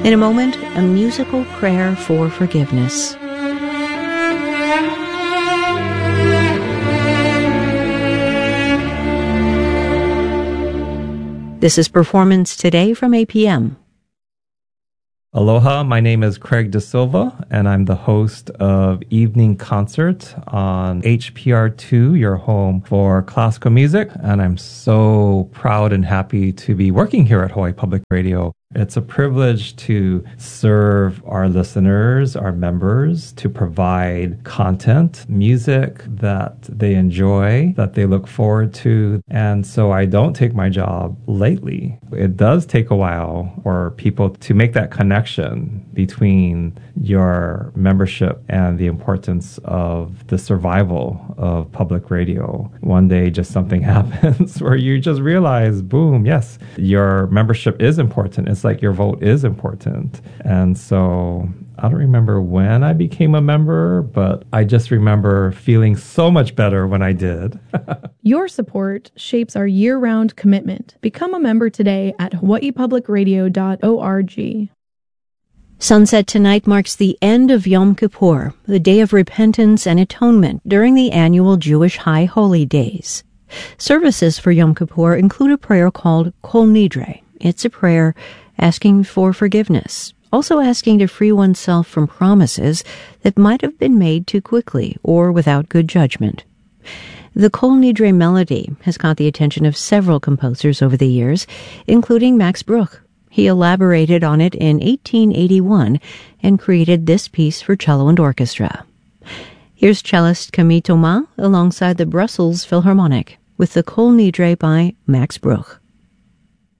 In a moment, a musical prayer for forgiveness. This is Performance Today from APM. Aloha, my name is Craig De Silva, and I'm the host of Evening Concert on HPR2, your home for classical music. And I'm so proud and happy to be working here at Hawaii Public Radio. It's a privilege to serve our listeners, our members, to provide content, music that they enjoy, that they look forward to. And so I don't take my job lightly. It does take a while for people to make that connection between your membership and the importance of the survival of public radio. One day, just something happens where you just realize, boom, yes, your membership is important. It's like your vote is important. And so I don't remember when I became a member, but I just remember feeling so much better when I did. Your support shapes our year-round commitment. Become a member today at hawaiipublicradio.org. Sunset tonight marks the end of Yom Kippur, the day of repentance and atonement during the annual Jewish High Holy Days. Services for Yom Kippur include a prayer called Kol Nidre. It's a prayer asking for forgiveness, also asking to free oneself from promises that might have been made too quickly or without good judgment. The Kol Nidre melody has caught the attention of several composers over the years, including Max Bruch. He elaborated on it in 1881 and created this piece for cello and orchestra. Here's cellist Camille Thomas alongside the Brussels Philharmonic with the Kol Nidre by Max Bruch.